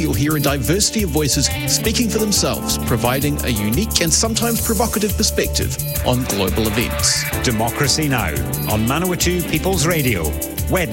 you'll hear a diversity of voices speaking for themselves, providing a unique and sometimes provocative perspective on global events. Democracy Now! On Manawatu People's Radio.